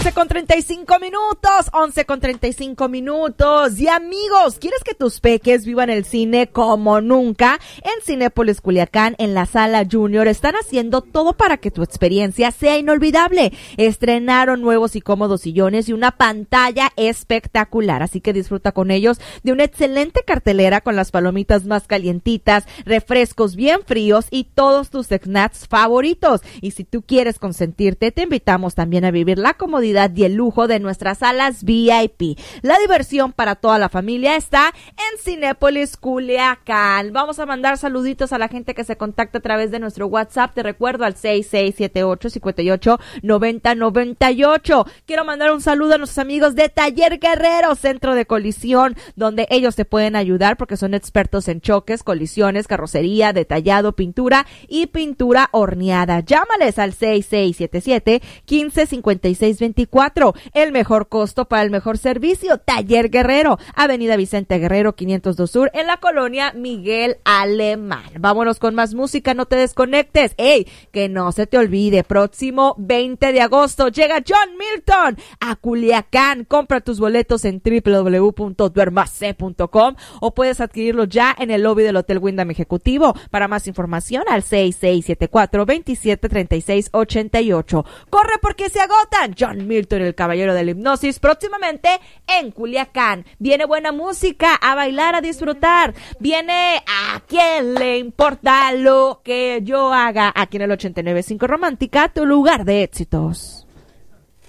11:35. Y amigos, ¿quieres que tus peques vivan el cine como nunca? En Cinépolis Culiacán, en la Sala Junior, están haciendo todo para que tu experiencia sea inolvidable. Estrenaron nuevos y cómodos sillones y una pantalla espectacular, así que disfruta con ellos de una excelente cartelera con las palomitas más calientitas, refrescos bien fríos y todos tus snacks favoritos. Y si tú quieres consentirte, te invitamos también a vivir la comodidad y el lujo de nuestras salas VIP. La diversión para toda la familia está en Cinépolis Culiacán. Vamos a mandar saluditos a la gente que se contacta a través de nuestro WhatsApp. Te recuerdo al 6678-589098. Quiero mandar un saludo a nuestros amigos de Taller Guerrero, Centro de Colisión, donde ellos te pueden ayudar porque son expertos en choques, colisiones, carrocería, detallado, pintura y pintura horneada. Llámales al 6677-155624. El mejor costo para el mejor servicio. Taller Guerrero, Avenida Vicente Guerrero 502 Sur, en la colonia Miguel Alemán. Vámonos con más música, no te desconectes. ¡Ey! Que no se te olvide, próximo 20 de agosto llega John Milton a Culiacán. Compra tus boletos en www.duermase.com o puedes adquirirlos ya en el lobby del Hotel Wyndham Ejecutivo. Para más información al 6674-273688. Corre porque se agotan. John Milton, el caballero de la hipnosis, próximamente en Culiacán. Viene buena música, a bailar, a disfrutar. Viene ¿A quién le importa lo que yo haga? Aquí en el 89.5 Romántica, tu lugar de éxitos.